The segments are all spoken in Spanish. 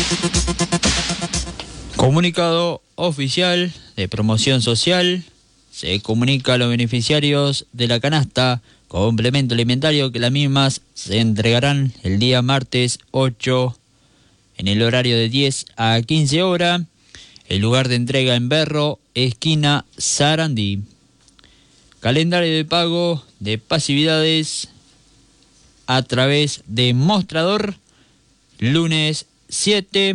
Comunicado oficial de promoción social. Se comunica a los beneficiarios de la canasta complemento alimentario que las mismas se entregarán el día martes 8 en el horario de 10 a 15 horas. El lugar de entrega en Berro, esquina Sarandí. Calendario de pago de pasividades a través de mostrador, lunes 7.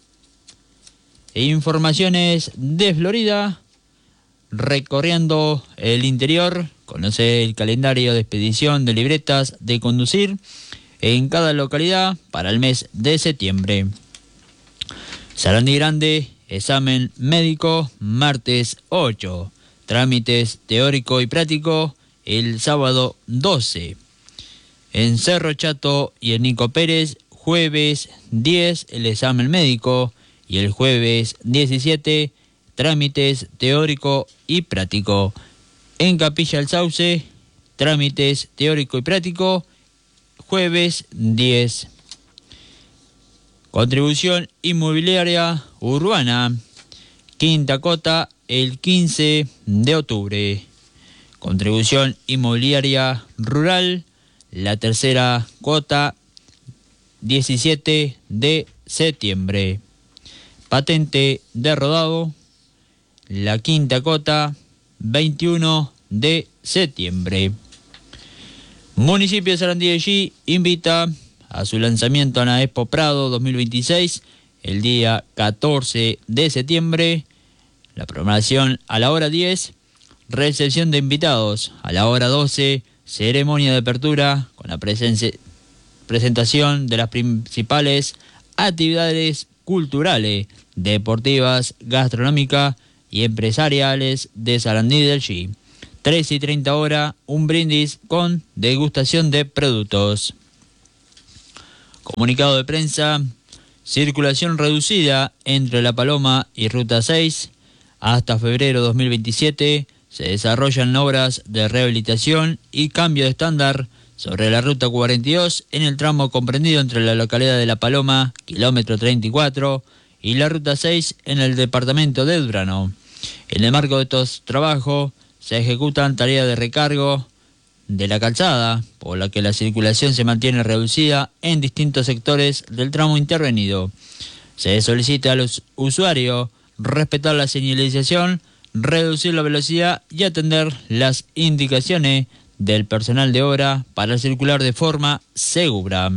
Informaciones de Florida, recorriendo el interior. Conoce el calendario de expedición de libretas de conducir en cada localidad para el mes de septiembre. Sarandí Grande, examen médico, martes 8. Trámites teórico y práctico, el sábado 12. En Cerro Chato y en Nico Pérez, jueves 10, el examen médico. Y el jueves 17, trámites teórico y práctico. En Capilla del Sauce, trámites teórico y práctico, jueves 10. Contribución inmobiliaria urbana, quinta cota, el 15 de octubre. Contribución inmobiliaria rural, la tercera cota, 17 de septiembre. Patente de rodado, la quinta cota, 21 de septiembre. Municipio de Sarandí de G invita a su lanzamiento a la Expo Prado 2026 el día 14 de septiembre. La programación a la hora 10, recepción de invitados. A la hora 12, ceremonia de apertura con la presentación de las principales actividades culturales, deportivas, gastronómicas y empresariales de Sarandí del G. 13:30 horas, un brindis con degustación de productos. Comunicado de prensa, circulación reducida entre La Paloma y Ruta 6. Hasta febrero 2027 se desarrollan obras de rehabilitación y cambio de estándar sobre la Ruta 42 en el tramo comprendido entre la localidad de La Paloma, kilómetro 34, y la Ruta 6 en el departamento de Durano. En el marco de estos trabajos se ejecutan tareas de recargo de la calzada, por la que la circulación se mantiene reducida en distintos sectores del tramo intervenido. Se solicita a los usuarios respetar la señalización, reducir la velocidad y atender las indicaciones del personal de obra para circular de forma segura.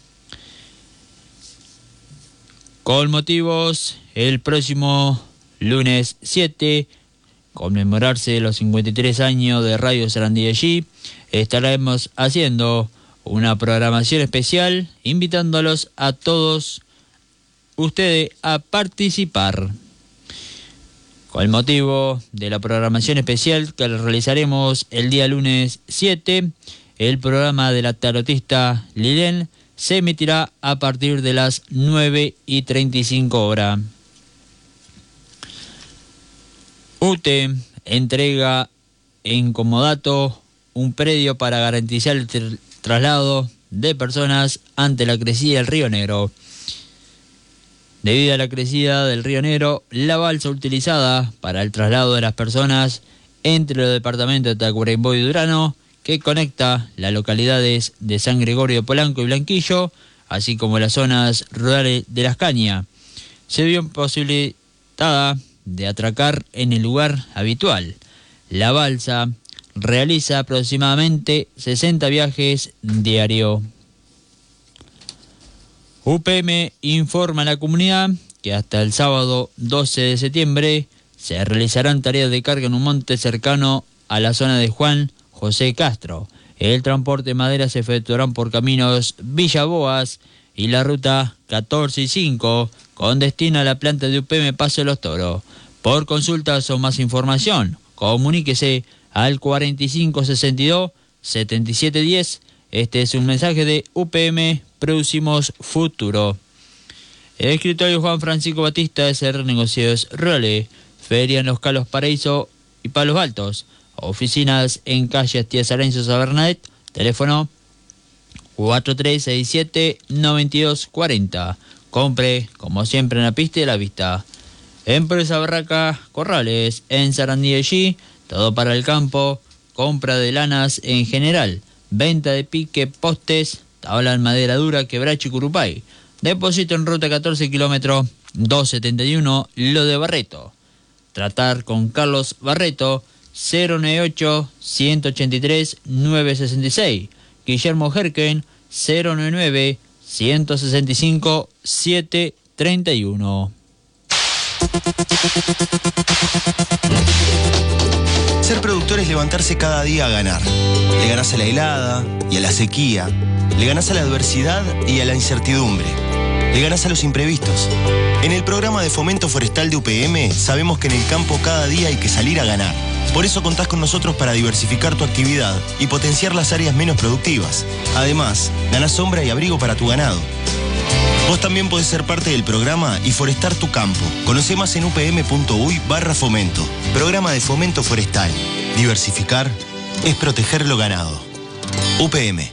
Con motivos, el próximo lunes 7, conmemorarse los 53 años de Radio Sarandí de G, estaremos haciendo una programación especial, invitándolos a todos ustedes a participar. Con el motivo de la programación especial que realizaremos el día lunes 7, el programa de la tarotista Lilén se emitirá a partir de las 9:35 horas. UTE entrega en comodato un predio para garantizar el traslado de personas ante la crecida del Río Negro. Debido a la crecida del Río Negro, la balsa utilizada para el traslado de las personas entre los departamentos de Tacuarembó y Durano, que conecta las localidades de San Gregorio de Polanco y Blanquillo, así como las zonas rurales de Las Cañas, se vio imposibilitada de atracar en el lugar habitual. La balsa realiza aproximadamente 60 viajes diarios. UPM informa a la comunidad que hasta el sábado 12 de septiembre se realizarán tareas de carga en un monte cercano a la zona de Juan José Castro. El transporte de madera se efectuarán por caminos Villaboas y la ruta 14 y 5 con destino a la planta de UPM Paso de los Toros. Por consultas o más información, comuníquese al 4562-7710. Este es un mensaje de UPM Producimos Futuro. El escritorio Juan Francisco Batista SR Negocios Rurales, feria en Los Calos Paraíso y Palos Altos, oficinas en calle Astía Sarenzo Sabernet, teléfono 4367-9240, Compre, como siempre, en la pista y a la vista. Empresa Barraca Corrales, en Sarandí allí, todo para el campo, compra de lanas en general, venta de pique, postes, tabla en madera dura, quebracho y curupay. Depósito en ruta 14 kilómetros 271, lo de Barreto. Tratar con Carlos Barreto, 098-183-966. Guillermo Herken, 099-165-731. Ser productor es levantarse cada día a ganar. Le ganás a la helada y a la sequía. Le ganás a la adversidad y a la incertidumbre. Le ganás a los imprevistos. En el programa de fomento forestal de UPM sabemos que en el campo cada día hay que salir a ganar. Por eso contás con nosotros para diversificar tu actividad y potenciar las áreas menos productivas. Además, ganás sombra y abrigo para tu ganado. Vos también podés ser parte del programa y forestar tu campo. Conoce más en upm.uy/fomento. Programa de fomento forestal. Diversificar es proteger lo ganado. UPM.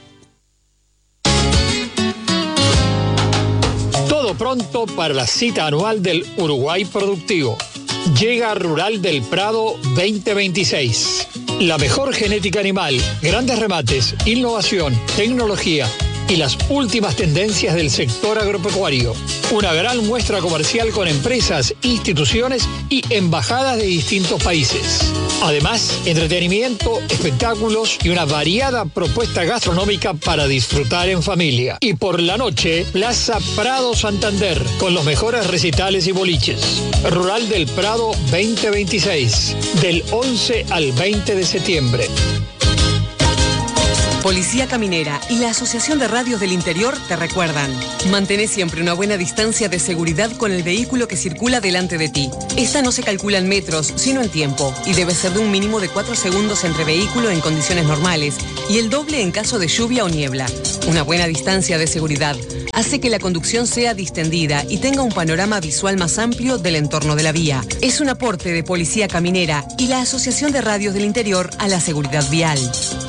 Todo pronto para la cita anual del Uruguay Productivo. Llega Rural del Prado 2026. La mejor genética animal, grandes remates, innovación, tecnología y las últimas tendencias del sector agropecuario. Una gran muestra comercial con empresas, instituciones y embajadas de distintos países. Además, entretenimiento, espectáculos y una variada propuesta gastronómica para disfrutar en familia. Y por la noche, Plaza Prado Santander, con los mejores recitales y boliches. Rural del Prado 2026, del 11 al 20 de septiembre. Policía Caminera y la Asociación de Radios del Interior te recuerdan: mantén siempre una buena distancia de seguridad con el vehículo que circula delante de ti. Esta no se calcula en metros, sino en tiempo, y debe ser de un mínimo de 4 segundos entre vehículo en condiciones normales y el doble en caso de lluvia o niebla. Una buena distancia de seguridad hace que la conducción sea distendida y tenga un panorama visual más amplio del entorno de la vía. Es un aporte de Policía Caminera y la Asociación de Radios del Interior a la seguridad vial.